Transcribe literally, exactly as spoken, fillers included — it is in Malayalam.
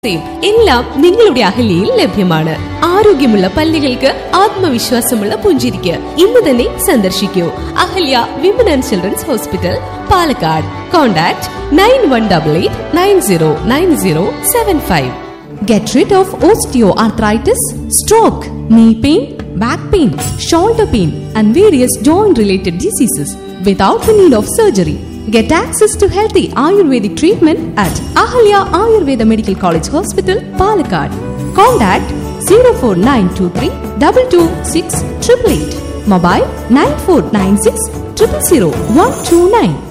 എല്ലാം നിങ്ങളുടെ അഹല്യയിൽ ലഭ്യമാണ്. ആരോഗ്യമുള്ള പല്ലുകൾക്ക് ആത്മവിശ്വാസമുള്ള പുഞ്ചിരിക്ക് ഇന്ന് തന്നെ സന്ദർശിക്കൂ Ahalya women and children's hospital, Palakkad. Contact nine one double eight nine zero nine zero seven five. Get rid of osteoarthritis, stroke, knee pain, back pain, shoulder pain, and various joint-related diseases without the need of surgery. Get access to healthy Ayurvedic treatment at Ahalya Ayurveda Medical College Hospital, Palakkad. Contact zero four nine two three two two six eight eight eight. Mobile nine four nine six zero zero one two nine.